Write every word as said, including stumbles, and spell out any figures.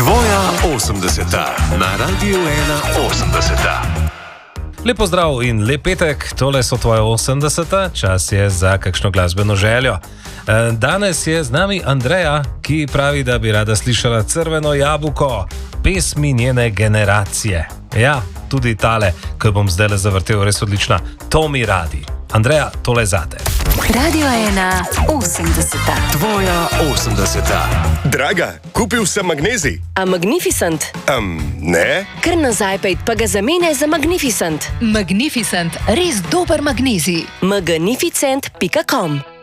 Tvoja osemdeseta na Radiu ena osemdeseta. Lep pozdrav in lep petek, tole so tvoje osemdeseta, čas je za kakšno glasbeno željo. Danes je z nami Andreja, ki pravi, da bi rada slišala Crveno jabolko, pesmi njene generacije. Ja, tudi tale, ki bom zdaj zavrtel, res odlična. To mi radi. Andreja, tole zate. Radio ena osemdeseta. Tvoja osemdeseta. Draga, kupil sem magnezij. A Magnificent? Um, ne? Kar nazaj pejt, pa ga zamene za Magnificent. Magnificent, res dober magnezij. magnificent pika com